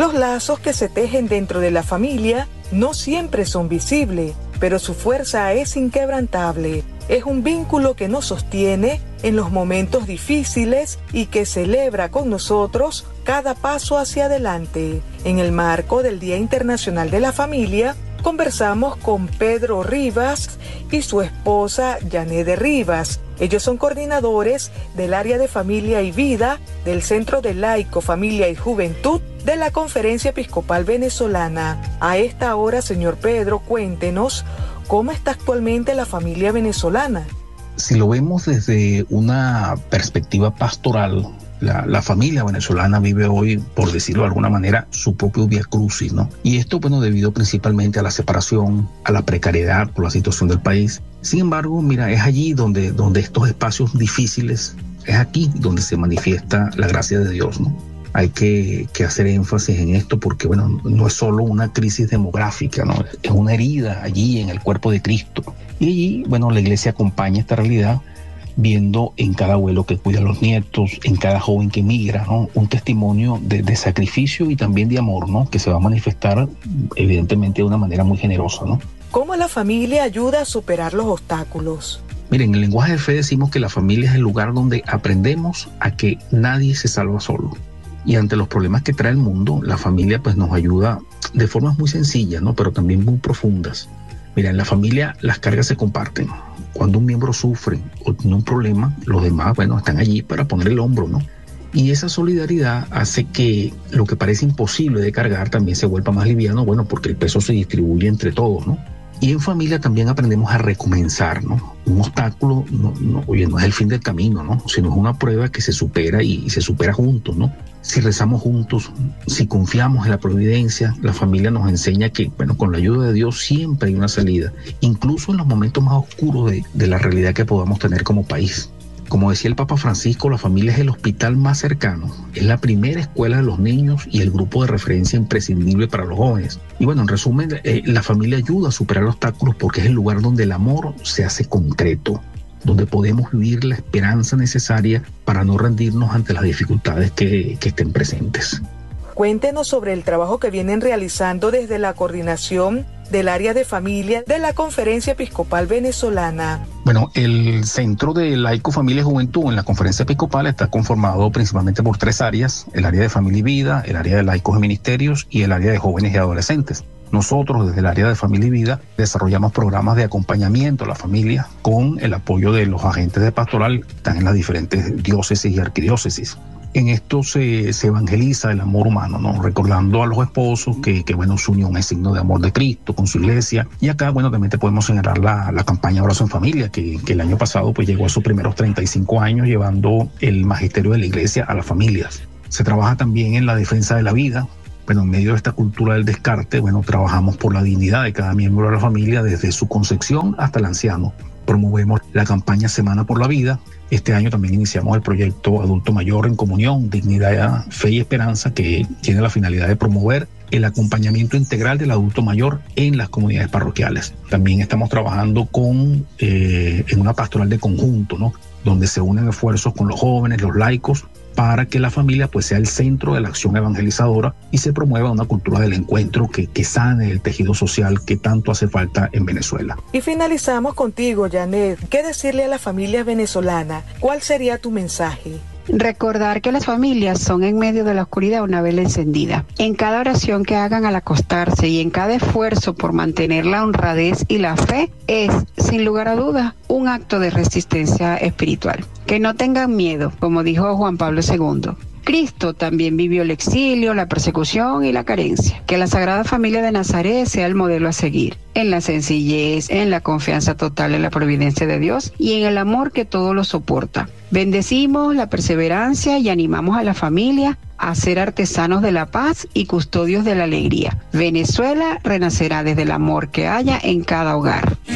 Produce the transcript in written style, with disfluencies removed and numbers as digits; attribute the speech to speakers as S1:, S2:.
S1: Los lazos que se tejen dentro de la familia no siempre son visibles, pero su fuerza es inquebrantable. Es un vínculo que nos sostiene en los momentos difíciles y que celebra con nosotros cada paso hacia adelante. En el marco del Día Internacional de la Familia, conversamos con Pedro Rivas y su esposa Yanede Rivas. Ellos son coordinadores del área de Familia y Vida del Centro de Laico, Familia y Juventud de la Conferencia Episcopal Venezolana. A esta hora, señor Pedro, cuéntenos cómo está actualmente la familia venezolana.
S2: Si lo vemos desde una perspectiva pastoral, la familia venezolana vive hoy, por decirlo de alguna manera, su propio vía crucis, ¿no? Y esto, bueno, debido principalmente a la separación, a la precariedad por la situación del país. Sin embargo, mira, es allí donde estos espacios difíciles, es aquí donde se manifiesta la gracia de Dios, ¿no? Hay que hacer énfasis en esto porque, bueno, no es solo una crisis demográfica, ¿no? Es una herida allí en el cuerpo de Cristo. Y allí, bueno, la iglesia acompaña esta realidad viendo en cada abuelo que cuida a los nietos, en cada joven que migra, ¿no? Un testimonio de sacrificio y también de amor, ¿no? Que se va a manifestar evidentemente de una manera muy generosa, ¿no?
S1: ¿Cómo la familia ayuda a superar los obstáculos?
S2: Miren, en el lenguaje de fe decimos que la familia es el lugar donde aprendemos a que nadie se salva solo. Y ante los problemas que trae el mundo, la familia pues nos ayuda de formas muy sencillas, ¿no? Pero también muy profundas. Mira, en la familia las cargas se comparten. Cuando un miembro sufre o tiene un problema, los demás, bueno, están allí para poner el hombro, ¿no? Y esa solidaridad hace que lo que parece imposible de cargar también se vuelva más liviano, bueno, porque el peso se distribuye entre todos, ¿no? Y en familia también aprendemos a recomenzar, ¿no? Un obstáculo, no es el fin del camino, ¿no? Sino es una prueba que se supera y se supera juntos, ¿no? Si rezamos juntos, si confiamos en la providencia, la familia nos enseña que, bueno, con la ayuda de Dios siempre hay una salida, incluso en los momentos más oscuros de la realidad que podamos tener como país. Como decía el Papa Francisco, la familia es el hospital más cercano, es la primera escuela de los niños y el grupo de referencia imprescindible para los jóvenes. Y bueno, en resumen, la familia ayuda a superar obstáculos porque es el lugar donde el amor se hace concreto, donde podemos vivir la esperanza necesaria para no rendirnos ante las dificultades que estén presentes.
S1: Cuéntenos sobre el trabajo que vienen realizando desde la coordinación del área de familia de la Conferencia Episcopal Venezolana.
S2: Bueno, el Centro de Laico, Familia y Juventud en la Conferencia Episcopal está conformado principalmente por 3 áreas: el área de Familia y Vida, el área de Laicos y Ministerios y el área de Jóvenes y Adolescentes. Nosotros, desde el área de Familia y Vida, desarrollamos programas de acompañamiento a la familia con el apoyo de los agentes de pastoral que están en las diferentes diócesis y arquidiócesis. En esto se evangeliza el amor humano, ¿no? Recordando a los esposos que bueno, su unión es signo de amor de Cristo con su iglesia. Y acá, bueno, también te podemos señalar la campaña Abrazo en Familia, que el año pasado pues llegó a sus primeros 35 años llevando el magisterio de la iglesia a las familias. Se trabaja también en la defensa de la vida. Bueno, en medio de esta cultura del descarte, bueno, trabajamos por la dignidad de cada miembro de la familia desde su concepción hasta el anciano. Promovemos la campaña Semana por la Vida. Este año también iniciamos el proyecto Adulto Mayor en Comunión, Dignidad, Fe y Esperanza, que tiene la finalidad de promover el acompañamiento integral del adulto mayor en las comunidades parroquiales. También estamos trabajando en una pastoral de conjunto, ¿no? Donde se unen esfuerzos con los jóvenes, los laicos, para que la familia pues sea el centro de la acción evangelizadora y se promueva una cultura del encuentro que sane el tejido social que tanto hace falta en Venezuela.
S1: Y finalizamos contigo, Yanede. ¿Qué decirle a la familia venezolana? ¿Cuál sería tu mensaje?
S3: Recordar que las familias son en medio de la oscuridad una vela encendida. En cada oración que hagan al acostarse y en cada esfuerzo por mantener la honradez y la fe es, sin lugar a dudas, un acto de resistencia espiritual. Que no tengan miedo, como dijo Juan Pablo II. Cristo también vivió el exilio, la persecución y la carencia. Que la Sagrada Familia de Nazaret sea el modelo a seguir, en la sencillez, en la confianza total en la providencia de Dios y en el amor que todo lo soporta. Bendecimos la perseverancia y animamos a la familia a ser artesanos de la paz y custodios de la alegría. Venezuela renacerá desde el amor que haya en cada hogar.